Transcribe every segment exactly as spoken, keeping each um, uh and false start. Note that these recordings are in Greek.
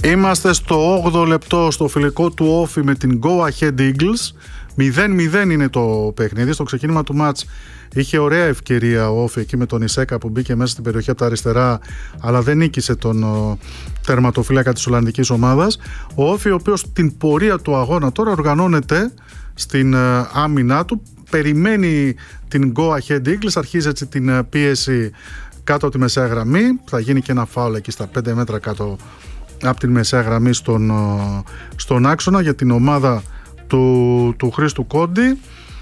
Είμαστε στο όγδοο λεπτό στο φιλικό του Όφη με την Go Ahead Eagles. μηδέν μηδέν είναι το παιχνίδι. Στο ξεκίνημα του μάτς είχε ωραία ευκαιρία ο Όφη εκεί με τον Ισέκα που μπήκε μέσα στην περιοχή από τα αριστερά, αλλά δεν νίκησε τον ο, τερματοφύλακα της Ολλανδικής ομάδας. Ο Όφη, ο οποίος την πορεία του αγώνα τώρα οργανώνεται στην ε, άμυνά του, περιμένει την Go Ahead Eagles, αρχίζει έτσι την ε, πίεση κάτω από τη μεσαία γραμμή. Θα γίνει και ένα φάουλ εκεί στα πέντε μέτρα κάτω από την μεσαία γραμμή στον, στον άξονα για την ομάδα του, του Χρήστου Κόντι,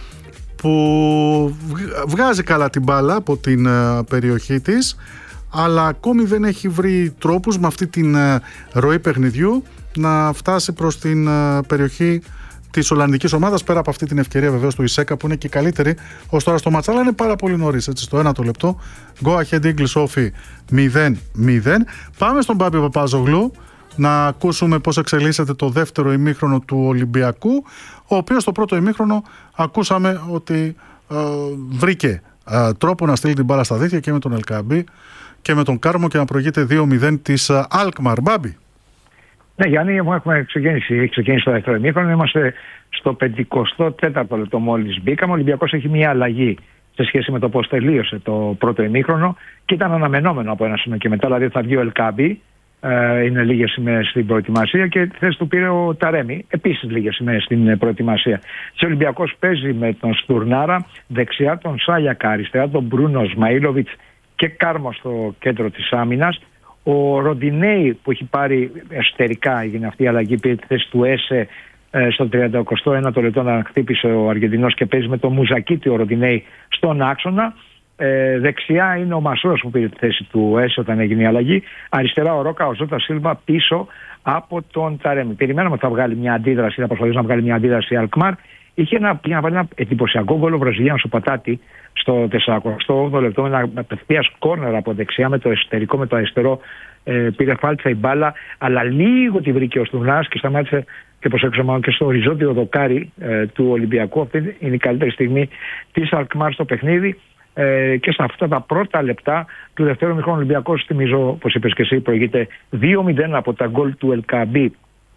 που βγάζει καλά την μπάλα από την περιοχή της, αλλά ακόμη δεν έχει βρει τρόπους με αυτή την ροή παιχνιδιού να φτάσει προς την περιοχή της Ολλανδικής ομάδας, πέρα από αυτή την ευκαιρία βεβαίως του Ισέκα που είναι και καλύτερη ως τώρα στο μάτς, αλλά είναι πάρα πολύ νωρίς, έτσι, στο ένατο λεπτό. Go Ahead Eagles Όφη μηδέν μηδέν. Πάμε στον Μπάμπη Παπαζογλού να ακούσουμε πώς εξελίσσεται το δεύτερο ημίχρονο του Ολυμπιακού, ο οποίος στο πρώτο ημίχρονο ακούσαμε ότι ε, βρήκε ε, τρόπο να στείλει την μπάλα στα δίχτυα και με τον Ελκαμπή και με τον Κάρμο και να προηγείται δύο μηδέν της ε, Αλκμαρ. Μπάμπη. Ναι, Γιάννη, έχουμε ξεκινήσει, έχει ξεκινήσει το δεύτερο ημίχρονο. Είμαστε στο πενηκοστό τέταρτο λεπτό μόλις μπήκαμε. Ο Ολυμπιακός έχει μια αλλαγή σε σχέση με το πώς τελείωσε το πρώτο ημίχρονο και ήταν αναμενόμενο από ένα σημείο και μετά. Δηλαδή θα βγει ο Ελκάμπη, ε, είναι λίγες ημέρες στην προετοιμασία, και τη θέση του πήρε ο Ταρέμι, επίσης λίγες ημέρες στην προετοιμασία. Ο Ολυμπιακός παίζει με τον Στουρνάρα, δεξιά τον Σάλιακα, αριστερά τον Μπρούνο Σμαΐλοβιτς και Κάρμο στο κέντρο της άμυνας. Ο Ροντινέι που έχει πάρει εσωτερικά, έγινε αυτή η αλλαγή, πήρε τη θέση του Έσε ε, στο τριάντα ένα λεπτό να χτύπησε ο Αργεντινός και παίζει με τον Μουζακίτη ο Ροντινέι στον άξονα. Ε, δεξιά είναι ο Μασούρας που πήρε τη θέση του Έσε όταν έγινε η αλλαγή. Αριστερά ο Ρόκα, ο Ζώτα Σίλβα πίσω από τον Ταρέμι. Περιμέναμε ότι θα βγάλει μια αντίδραση, θα προσπαθήσει να βγάλει μια αντίδραση η Αλκμάρ. Είχε ένα, ένα, ένα εντυπωσιακό γκολ ο Βραζιλιάνος ο Πατάτη στο σαραντοοκτώ λεπτό με ένα απευθείας κόρνερ από δεξιά με το εσωτερικό, με το αριστερό. Ε, πήρε φάλτσα η μπάλα, αλλά λίγο τη βρήκε ο Στουρνάς και σταμάτησε και προσέξαμε μάλλον και στο οριζόντιο δοκάρι ε, του Ολυμπιακού. Αυτή είναι η καλύτερη στιγμή της Αλκμάρ στο παιχνίδι. Ε, και σε αυτά τα πρώτα λεπτά του δεύτερου ημιχρόνου Ολυμπιακός, θυμίζω, όπως είπες και εσύ, προηγείται δύο μηδέν από τα γκολ του Ελκαμπή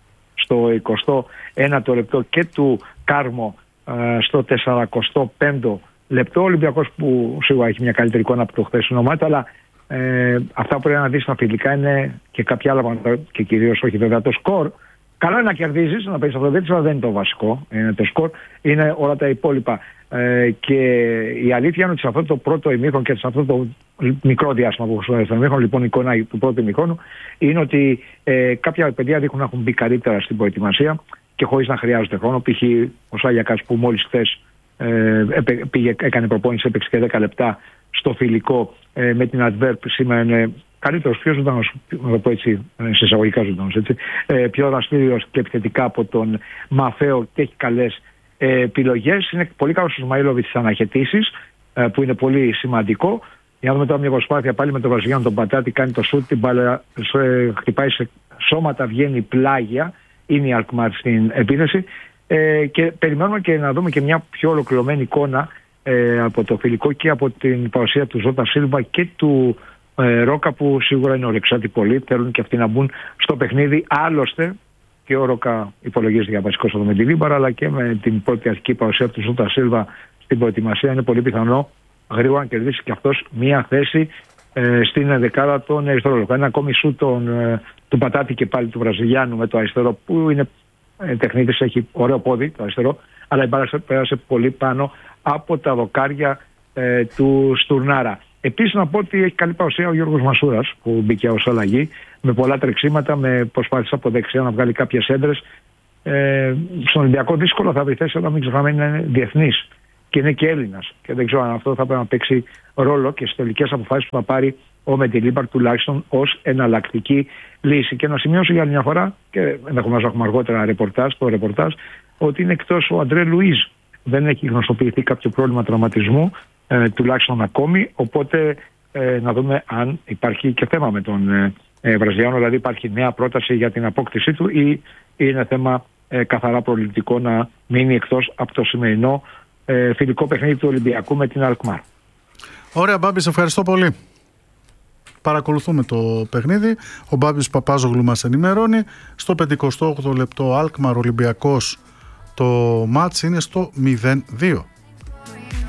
στο εικοστό ένατο λεπτό και του Κάρμο ε, στο τεσσαρακοστό πέμπτο λεπτό. Ο Ολυμπιακός που σίγουρα έχει μια καλύτερη εικόνα από το χθεσινό μάτι, αλλά ε, αυτά που πρέπει να δεις στα φιλικά είναι και κάποια άλλα πράγματα, και κυρίως όχι βέβαια το σκορ. Καλό είναι να κερδίζεις, να παίζεις αυτοδέτης, αλλά δεν είναι το βασικό. Είναι το σκορ, είναι όλα τα υπόλοιπα. Ε, και η αλήθεια είναι ότι σε αυτό το πρώτο ημίχρονο και σε αυτό το μικρό διάστημα που χρησιμοποιεί το ημίχρονο, λοιπόν, η εικόνα του πρώτου ημίχρονου είναι ότι ε, κάποια παιδιά δείχνουν να έχουν μπει καλύτερα στην προετοιμασία και χωρίς να χρειάζεται χρόνο. Π.χ. ο Σάλιακας που μόλις χθες ε, πήγε, έκανε προπόνηση, έπαιξε και δέκα λεπτά στο φιλικό ε, με την Adverb, σήμερα είναι καλύτερος, πιο ζωντανός, να το πω έτσι, σε εισαγωγικά ζωντανός, έτσι, ε, πιο δραστήριος και επιθετικά από τον Μαφέο και έχει καλές ε, επιλογές. Είναι πολύ καλός ο Σμαΐλοβιτς στις αναχαιτήσεις, ε, που είναι πολύ σημαντικό. Για να δούμε τώρα μια προσπάθεια πάλι με τον Βραζιλιάνο τον Πατάτη, κάνει το σουτ, την μπάλα ε, χτυπάει σε σώματα, βγαίνει πλάγια, είναι η Αλκμάρ στην επίθεση. Ε, και περιμένουμε και να δούμε και μια πιο ολοκληρωμένη εικόνα ε, από το φιλικό και από την παρουσία του Ζώτα Σίλβα και του ε, Ρόκα, που σίγουρα είναι ορεξάτοι πολύ, θέλουν και αυτοί να μπουν στο παιχνίδι. Άλλωστε και ο Ρόκα υπολογίζεται για βασικός εδώ με τη Λίμπαρα, αλλά και με την πρώτη αρχική παρουσία του Ζώτα Σίλβα στην προετοιμασία είναι πολύ πιθανό γρήγορα να κερδίσει και αυτός μια θέση ε, στην δεκάδα των αριστερών. Ένα ακόμη σου τον, ε, του Πατάτη και πάλι του Βραζιλιάνου με το αριστερό, που είναι ε, τεχνίτης, έχει ωραίο πόδι το αριστερό, αλλά η μπάλα πέρασε πολύ πάνω από τα δοκάρια ε, του Στουρνάρα. Επίσης να πω ότι έχει καλή παρουσία ο Γιώργος Μασούρας που μπήκε ως αλλαγή, με πολλά τρεξίματα, με προσπάθησε από δεξιά να βγάλει κάποιες έντρες. Ε, στον Ολυμπιακό δύσκολο θα βρει θέση, αλλά μην ξεχνάμε είναι διεθνής και είναι και Έλληνας. Και δεν ξέρω αν αυτό θα πρέπει να παίξει ρόλο και στις τελικές αποφάσεις που θα πάρει ο Μεντιλίμπαρ, τουλάχιστον ως εναλλακτική λύση. Και να σημειώσω για μια φορά, και ενδεχομένως να έχουμε αργότερα ρεπορτάζ, το ρεπορτάζ, ότι είναι εκτός ο Αντρέ Λουίζ. Δεν έχει γνωστοποιηθεί κάποιο πρόβλημα τραυματισμού, ε, τουλάχιστον ακόμη. Οπότε ε, να δούμε αν υπάρχει και θέμα με τον ε, ε, Βραζιλιάνο, δηλαδή υπάρχει νέα πρόταση για την απόκτησή του, ή είναι θέμα ε, καθαρά προληπτικό να μείνει εκτός από το σημερινό ε, φιλικό παιχνίδι του Ολυμπιακού με την Αλκμάρ. Ωραία, Μπάμπη, σε ευχαριστώ πολύ. παρακολουθούμε το παιχνίδι. Ο Μπάμπης Παπάζογλου μας ενημερώνει. Στο πενηκοστό όγδοο λεπτό Αλκμαρ Ολυμπιακός, το μάτς είναι στο μηδέν δύο.